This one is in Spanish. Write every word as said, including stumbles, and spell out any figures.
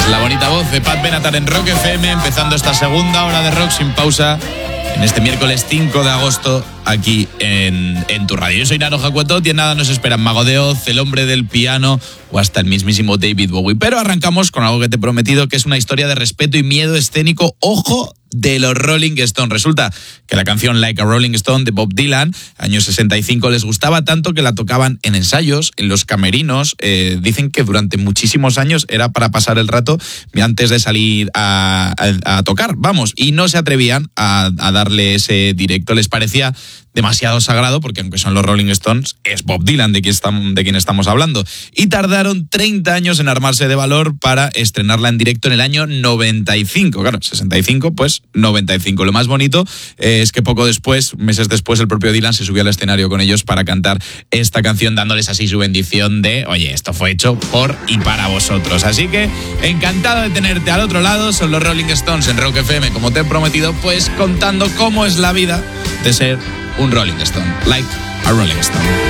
Es la bonita voz de Pat Benatar en Rock F M, empezando esta segunda hora de rock sin pausa en este miércoles cinco de agosto aquí en, en tu radio. Yo soy Nano Jacuetot y en nada nos esperan Mago de Oz, El Hombre del Piano o hasta el mismísimo David Bowie. Pero arrancamos con algo que te he prometido, que es una historia de respeto y miedo escénico, ojo, de los Rolling Stones. Resulta que la canción Like a Rolling Stone de Bob Dylan, año sesenta y cinco, les gustaba tanto que la tocaban en ensayos, en los camerinos. Eh, dicen que durante muchísimos años era para pasar el rato antes de salir a, a, a tocar, vamos, y no se atrevían a, a darle ese directo. Les parecía demasiado sagrado, porque aunque son los Rolling Stones, es Bob Dylan de quien estamos, de quien estamos hablando. Y tardaron treinta años en armarse de valor para estrenarla en directo en el año noventa y cinco. Claro, sesenta y cinco, pues noventa y cinco. Lo más bonito eh, es que poco después, meses después, el propio Dylan se subió al escenario con ellos para cantar esta canción, dándoles así su bendición de, oye, esto fue hecho por y para vosotros. Así que, encantado de tenerte al otro lado. Son los Rolling Stones en Rock F M, como te he prometido, pues contando cómo es la vida de ser un Rolling Stone. Like a Rolling Stone.